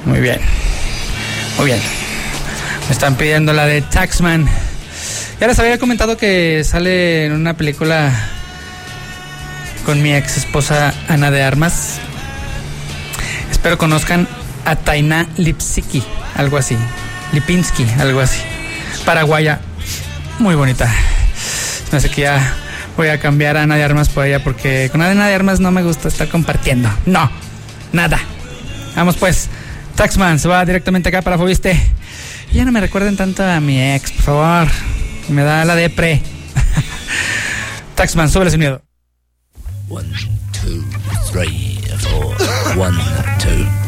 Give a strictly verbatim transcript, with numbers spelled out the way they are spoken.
Muy bien. Muy bien. Me están pidiendo la de Taxman. Ya les había comentado que sale en una película con mi ex esposa Ana de Armas. Espero conozcan a Tainá Lipsky, algo así. Lipinski, algo así. Paraguaya, muy bonita. No sé, que ya voy a cambiar a Ana de Armas por ella, porque con Ana de Armas no me gusta estar compartiendo. No, nada. Vamos pues. Taxman se va directamente acá para Fobiste. Y ya no me recuerden tanto a mi ex, por favor. Me da la depre. Taxman, súbele sin miedo. One, two, three, four. One, two.